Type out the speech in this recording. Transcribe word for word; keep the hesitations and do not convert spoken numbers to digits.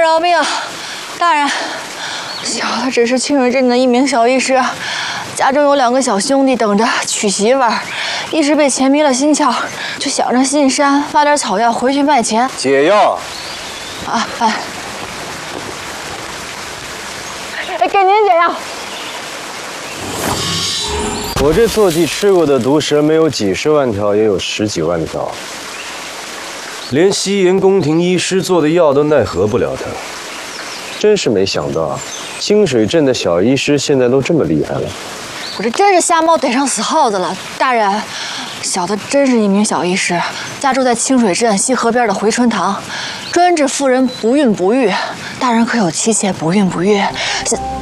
饶命！大人，小的只是清水镇的一名小医师，家中有两个小兄弟等着娶媳妇儿，一时被钱迷了心窍，就想着进山挖点草药回去卖钱解药。 啊！哎，哎，给您解药。 我这坐骑吃过的毒蛇没有几十万条，也有十几万条。连西岩宫廷医师做的药都奈何不了他。真是没想到，清水镇的小医师现在都这么厉害了。 我这真是瞎猫逮上死耗子了，大人，小的真是一名小医师，家住在清水镇西河边的回春堂，专治妇人不孕不育。大人可有妻妾不孕不育？